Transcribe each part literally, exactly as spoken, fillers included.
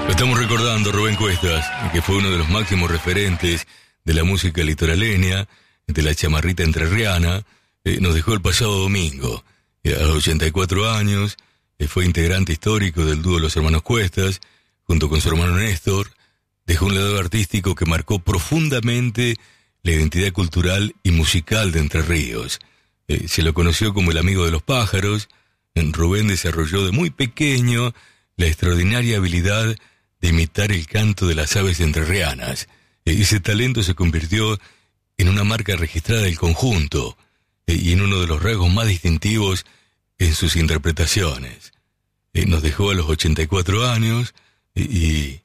Estamos recordando a Rubén Cuestas, que fue uno de los máximos referentes de la música litoraleña, de la chamarrita entrerriana. Eh, nos dejó el pasado domingo. Eh, a los ochenta y cuatro años, eh, fue integrante histórico del dúo Los Hermanos Cuestas, junto con su hermano Néstor. Dejó un legado artístico que marcó profundamente la identidad cultural y musical de Entre Ríos. Eh, se lo conoció como el amigo de los pájaros. En Rubén desarrolló de muy pequeño la extraordinaria habilidad de imitar el canto de las aves entrerrianas. Ese talento se convirtió en una marca registrada del conjunto y en uno de los rasgos más distintivos en sus interpretaciones. Nos dejó a los ochenta y cuatro años y,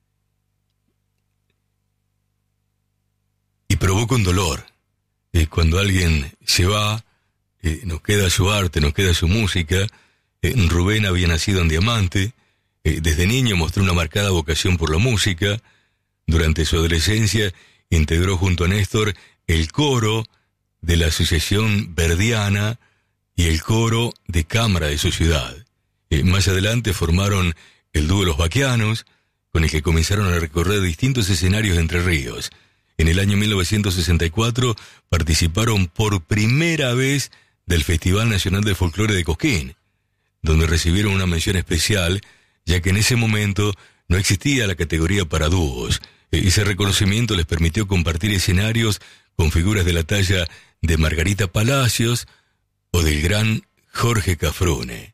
y provoca un dolor. Cuando alguien se va, nos queda su arte, nos queda su música. Rubén había nacido en Diamante. Desde niño mostró una marcada vocación por la música. Durante su adolescencia integró junto a Néstor el coro de la Asociación Verdiana y el coro de cámara de su ciudad. Eh, más adelante formaron el dúo Los Baquianos, con el que comenzaron a recorrer distintos escenarios de Entre Ríos. En el año mil novecientos sesenta y cuatro participaron por primera vez del Festival Nacional de Folclore de Cosquín, donde recibieron una mención especial, ya que en ese momento no existía la categoría para dúos. Ese reconocimiento les permitió compartir escenarios con figuras de la talla de Margarita Palacios o del gran Jorge Cafrune.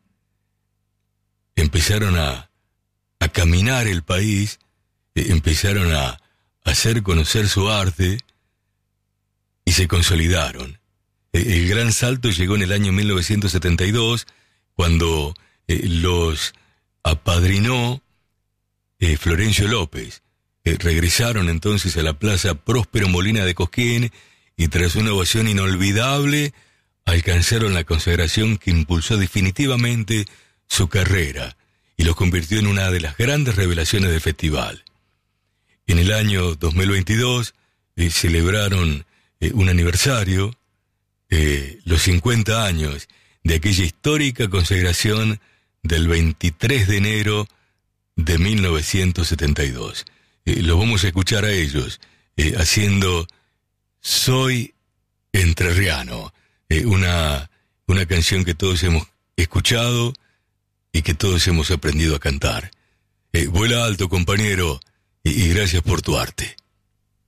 Empezaron a, a caminar el país, empezaron a hacer conocer su arte y se consolidaron. El gran salto llegó en el año mil novecientos setenta y dos, cuando eh, los apadrinó eh, Florencio López. Eh, regresaron entonces a la Plaza Próspero Molina de Cosquín y tras una ovación inolvidable alcanzaron la consagración que impulsó definitivamente su carrera y los convirtió en una de las grandes revelaciones del festival. En el año dos mil veintidós eh, celebraron eh, un aniversario, eh, los cincuenta años de aquella histórica consagración del veintitrés de enero de mil novecientos setenta y dos. Eh, los vamos a escuchar a ellos eh, haciendo Soy Entrerriano, eh, una, una canción que todos hemos escuchado y que todos hemos aprendido a cantar. Eh, vuela alto, compañero, y, y gracias por tu arte.